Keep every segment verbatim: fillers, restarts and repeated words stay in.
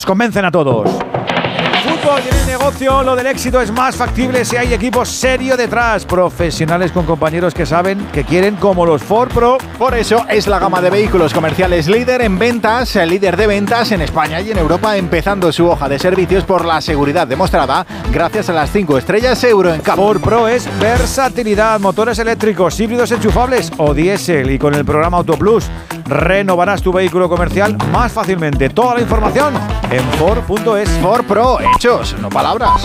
Convencen a todos. En el fútbol y en el negocio, lo del éxito es más factible si hay equipo serio detrás. Profesionales con compañeros que saben, que quieren, como los Ford Pro. Por eso es la gama de vehículos comerciales líder en ventas, el líder de ventas en España y en Europa, empezando su hoja de servicios por la seguridad demostrada gracias a las cinco estrellas Euro en C A P. Ford Pro es versatilidad, motores eléctricos, híbridos enchufables o diésel, y con el programa Auto Plus renovarás tu vehículo comercial más fácilmente. Toda la información en Ford punto es. Ford Pro, hechos, no palabras.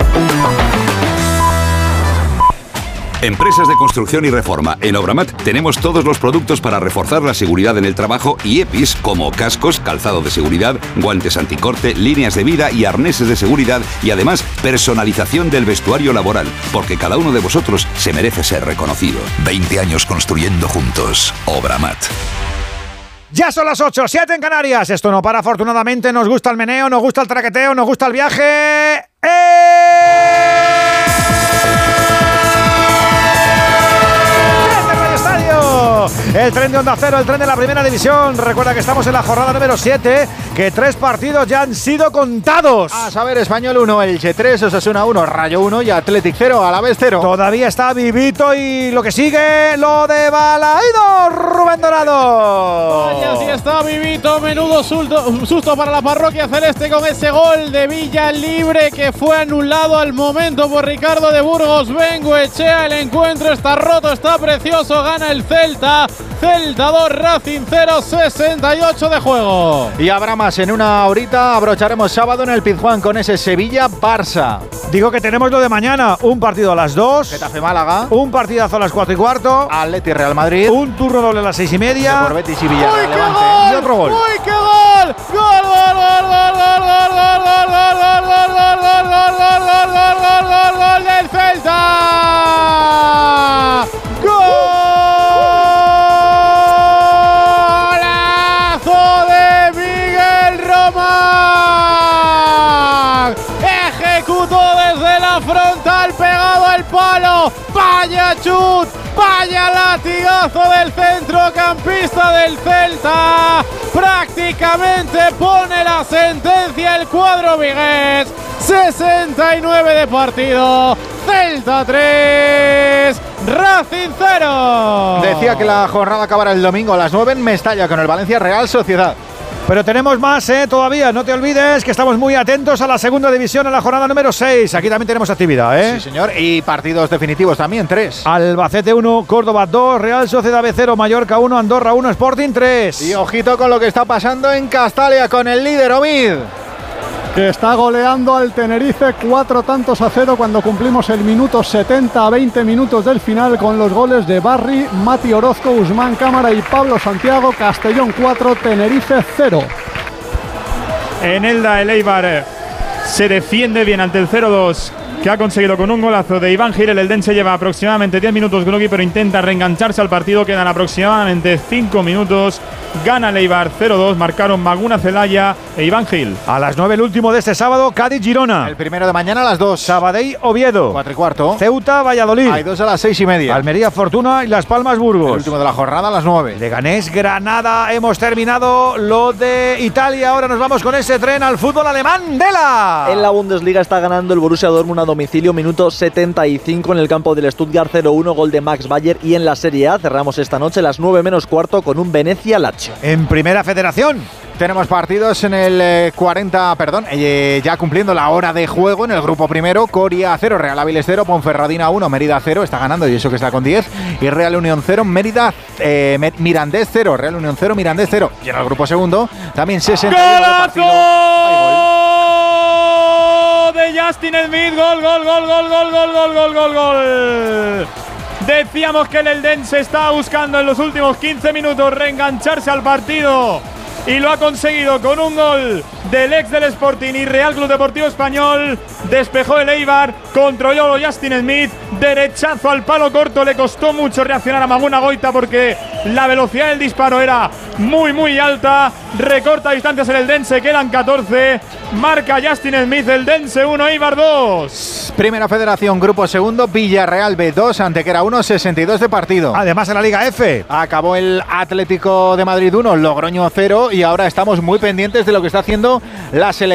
Empresas de construcción y reforma. En Obramat tenemos todos los productos para reforzar la seguridad en el trabajo y E P Is como cascos, calzado de seguridad, guantes anticorte, líneas de vida y arneses de seguridad, y además personalización del vestuario laboral, porque cada uno de vosotros se merece ser reconocido. veinte años construyendo juntos. Obramat. Ya son las ocho, siete en Canarias. Esto no para, afortunadamente. Nos gusta el meneo, nos gusta el traqueteo, nos gusta el viaje. ¡Eh! El tren de Onda Cero, el tren de la Primera División. Recuerda que estamos en la jornada número siete, que tres partidos ya han sido contados. A saber, Español uno, Elche tres, Osasuna uno, Rayo uno y Athletic cero, Alavés cero. Todavía está vivito y lo que sigue, lo de Balaído, Rubén Dorado. Vaya, sí está vivito, menudo susto, susto para la parroquia celeste con ese gol de Villa Libre que fue anulado al momento por Ricardo de Burgos. Bengoechea, el encuentro está roto, está precioso, gana el Celta. Celta dos, Racing cero, sesenta y ocho de juego. Y habrá más en una horita. Abrocharemos sábado en el Pizjuán con ese Sevilla-Barça. Digo que tenemos lo de mañana. Un partido a las dos. Getafe-Málaga. Un partidazo a las cuatro y cuarto. Atleti-Real Madrid. Un turno doble a las seis y media. Por Betis y Villarreal. ¡Uy, qué gol! Y otro gol. ¡Uy, qué gol! ¡Gol, gol, gol, gol, gol, gol, gol, gol, gol, gol, gol, gol, gol, gol, gol, gol, gol, gol, gol del Celta! ¡Gol! Ejecutó desde la frontal, pegado al palo. Vaya chut, vaya latigazo del centrocampista del Celta. Prácticamente pone la sentencia el cuadro vigués. sesenta y nueve de partido. Celta tres, Racing cero. Decía que la jornada acabará el domingo a las nueve en Mestalla con el Valencia Real Sociedad. Pero tenemos más, ¿eh? Todavía. No te olvides que estamos muy atentos a la segunda división en la jornada número seis. Aquí también tenemos actividad, ¿eh? Sí, señor. Y partidos definitivos también, tres. Albacete uno, Córdoba dos, Real Sociedad B cero, Mallorca uno, Andorra uno, Sporting tres. Y ojito con lo que está pasando en Castalia con el líder Omid, que está goleando al Tenerife cuatro tantos a cero cuando cumplimos el minuto setenta a veinte minutos del final con los goles de Barry, Mati Orozco, Usman Cámara y Pablo Santiago. Castellón cuatro, Tenerife cero. En Elda, el Eibar se defiende bien ante el cero dos que ha conseguido con un golazo de Iván Gil. El Eldense lleva aproximadamente diez minutos Grugi, pero intenta reengancharse al partido. Quedan aproximadamente cinco minutos. Gana el Eibar cero dos. Marcaron Maguna Celaya e Iván Gil. A las nueve el último de este sábado, Cádiz-Girona. el primero de mañana a las dos. Sabadell-Oviedo. cuatro y cuarto. Ceuta-Valladolid. Hay dos a las seis y media. Almería-Fortuna y Las Palmas-Burgos. El último de la jornada a las nueve. Leganés-Granada. Hemos terminado lo de Italia. Ahora nos vamos con ese tren al fútbol alemán. Dela. En la Bundesliga está ganando el Borussia Dortmund a domicilio, minuto setenta y cinco en el campo del Stuttgart, cero uno, gol de Max Bayer. Y en la Serie A cerramos esta noche a las nueve menos cuarto con un Venecia-Lazio. En Primera Federación tenemos partidos en el eh, cuarenta, perdón, eh, ya cumpliendo la hora de juego en el grupo primero. Coria cero, Real Áviles cero, Ponferradina uno, Mérida cero, está ganando y eso que está con diez. Y Real Unión cero, Mérida, eh, Mirandés cero, Real Unión cero, Mirandés cero. Y en el grupo segundo también sesenta y uno de partido. De Justin Smith, gol, gol, gol, gol, gol, gol, gol, gol, gol, gol. Decíamos que el Eldense estaba buscando en los últimos quince minutos reengancharse al partido y lo ha conseguido con un gol del ex del Sporting y Real Club Deportivo Español. Despejó el Eibar, controló Justin Smith, derechazo al palo corto. Le costó mucho reaccionar a Maguna Goita porque la velocidad del disparo era muy muy alta recorta distancias en el Dense, quedan catorce. Marca Justin Smith, el Dense uno, Eibar dos. Primera Federación, grupo segundo, Villarreal B dos, Antequera uno, sesenta y dos de partido. Además en la Liga F. Acabó el Atlético de Madrid uno, Logroño cero y ahora estamos muy pendientes de lo que está haciendo la selección